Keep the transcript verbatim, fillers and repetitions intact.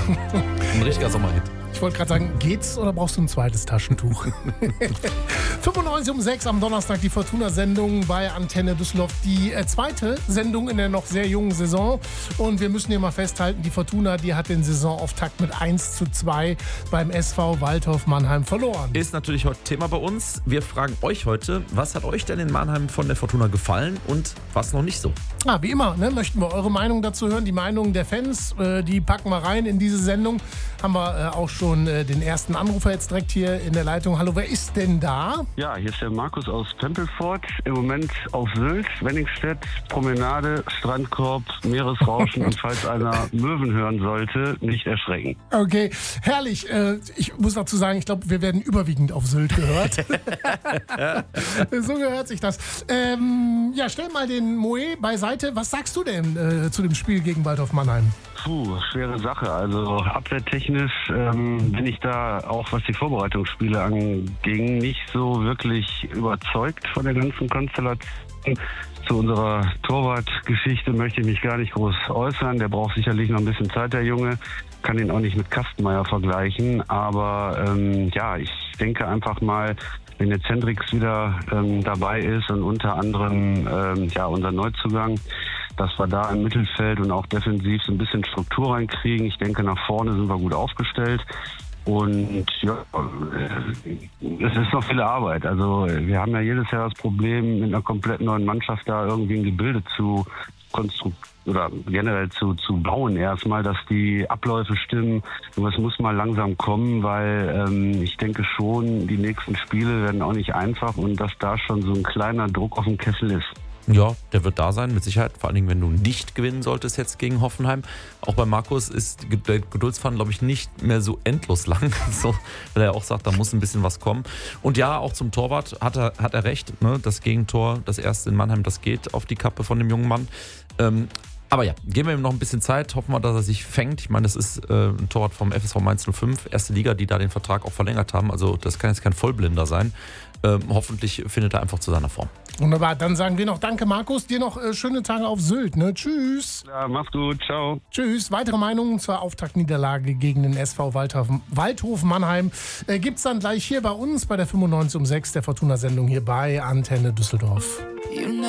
Ein richtiger Sommerhit. Ich wollte gerade sagen, geht's oder brauchst du ein zweites Taschentuch? fünfundneunzig um sechs am Donnerstag die Fortuna-Sendung bei Antenne Düsseldorf. Die äh, zweite Sendung in der noch sehr jungen Saison. Und wir müssen hier mal festhalten, die Fortuna, die hat den Saisonauftakt mit eins zu zwei beim S V Waldhof Mannheim verloren. Ist natürlich heute Thema bei uns. Wir fragen euch heute, was hat euch denn in Mannheim von der Fortuna gefallen und was noch nicht so? Ah, wie immer, ne, möchten wir eure Meinung dazu hören. Die Meinung der Fans, äh, die packen wir rein in diese Sendung. Haben wir äh, auch schon äh, den ersten Anrufer jetzt direkt hier in der Leitung. Hallo, wer ist denn da? Ja, hier ist der Markus aus Pempelfort. Im Moment auf Sylt, Wenningstedt, Promenade, Strandkorb, Meeresrauschen und falls einer Möwen hören sollte, nicht erschrecken. Okay, herrlich. Äh, ich muss dazu sagen, ich glaube, wir werden überwiegend auf Sylt gehört. So gehört sich das. Ähm, ja, stell mal den Moe beiseite. Was sagst du denn äh, zu dem Spiel gegen Waldhof Mannheim? Puh, schwere Sache. Also abwehrtechnisch ähm, bin ich da auch, was die Vorbereitungsspiele anging, nicht so wirklich überzeugt von der ganzen Konstellation. Zu unserer Torwartgeschichte möchte ich mich gar nicht groß äußern. Der braucht sicherlich noch ein bisschen Zeit, der Junge. Kann ihn auch nicht mit Kastenmeier vergleichen. Aber ähm, ja, ich denke einfach mal, wenn der Zentrix wieder ähm, dabei ist und unter anderem ähm, ja unser Neuzugang, dass wir da im Mittelfeld und auch defensiv so ein bisschen Struktur reinkriegen. Ich denke, nach vorne sind wir gut aufgestellt. Und ja, es ist noch viel Arbeit. Also wir haben ja jedes Jahr das Problem, mit einer komplett neuen Mannschaft da irgendwie ein Gebilde zu konstruieren oder generell zu, zu bauen erstmal, dass die Abläufe stimmen. Und es muss mal langsam kommen, weil ähm, ich denke schon, die nächsten Spiele werden auch nicht einfach und dass da schon so ein kleiner Druck auf dem Kessel ist. Ja, der wird da sein, mit Sicherheit. Vor allen Dingen, wenn du nicht gewinnen solltest jetzt gegen Hoffenheim. Auch bei Markus ist der Geduldsfaden, glaube ich, nicht mehr so endlos lang. So, weil er auch sagt, da muss ein bisschen was kommen. Und ja, auch zum Torwart hat er, hat er recht. Ne? Das Gegentor, das erste in Mannheim, das geht auf die Kappe von dem jungen Mann. Ähm, aber ja, geben wir ihm noch ein bisschen Zeit. Hoffen wir, dass er sich fängt. Ich meine, das ist äh, ein Torwart vom F S V Mainz null fünf, erste Liga, die da den Vertrag auch verlängert haben. Also das kann jetzt kein Vollblinder sein. Ähm, hoffentlich findet er einfach zu seiner Form. Wunderbar, dann sagen wir noch Danke, Markus. Dir noch äh, schöne Tage auf Sylt. Ne? Tschüss. Ja, mach's gut. Ciao. Tschüss. Weitere Meinungen zur Auftaktniederlage gegen den S V Waldhof, Waldhof Mannheim äh, gibt es dann gleich hier bei uns bei der fünfundneunzig um sechs der Fortuna-Sendung hier bei Antenne Düsseldorf.